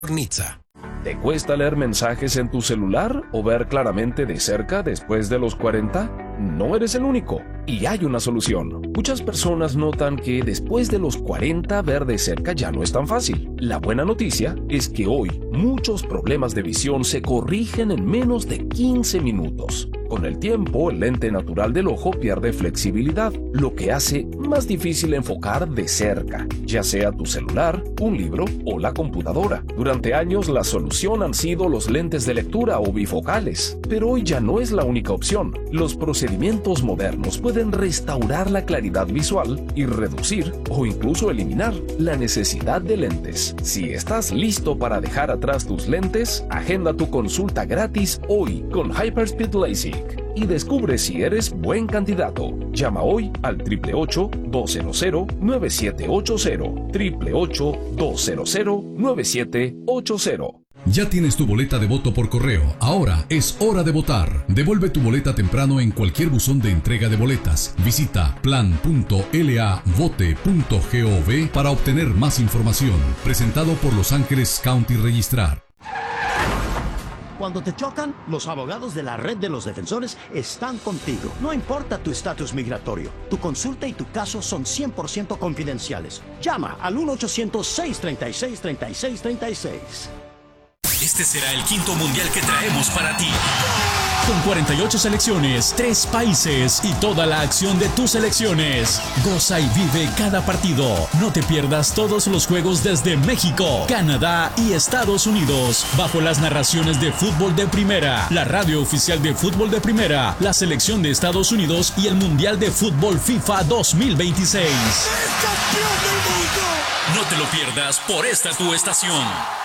Nizza. ¿Te cuesta leer mensajes en tu celular o ver claramente de cerca después de los 40? No eres el único, y hay una solución. Muchas personas notan que después de los 40 ver de cerca ya no es tan fácil. La buena noticia es que hoy muchos problemas de visión se corrigen en menos de 15 minutos. Con el tiempo, el lente natural del ojo pierde flexibilidad, lo que hace más difícil enfocar de cerca, ya sea tu celular, un libro o la computadora. Durante años la solución han sido los lentes de lectura o bifocales, pero hoy ya no es la única opción. Los procedimientos modernos pueden restaurar la claridad visual y reducir o incluso eliminar la necesidad de lentes. Si estás listo para dejar atrás tus lentes, agenda tu consulta gratis hoy con Hyperspeed LASIK y descubre si eres buen candidato. Llama hoy al 888-200-9780, 888-200-9780. Ya tienes tu boleta de voto por correo. Ahora es hora de votar. Devuelve tu boleta temprano en cualquier buzón de entrega de boletas. Visita plan.lavote.gov para obtener más información. Presentado por Los Ángeles County Registrar. Cuando te chocan, los abogados de la Red de los Defensores están contigo. No importa tu estatus migratorio, tu consulta y tu caso son 100% confidenciales. Llama al 1-800-636-3636. Este será el quinto mundial que traemos para ti. Con 48 selecciones, 3 países y toda la acción de tus selecciones. Goza y vive cada partido. No te pierdas todos los juegos desde México, Canadá y Estados Unidos. Bajo las narraciones de Fútbol de Primera, la radio oficial de Fútbol de Primera, la selección de Estados Unidos y el Mundial de Fútbol FIFA 2026. ¡Es campeón del mundo! No te lo pierdas por esta tu estación.